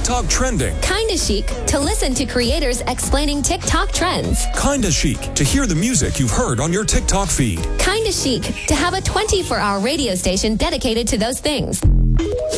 TikTok trending. Kinda Chic to listen to creators explaining TikTok trends. Kinda Chic to hear the music you've heard on your TikTok feed. Kinda Chic to have a 24-hour radio station dedicated to those things.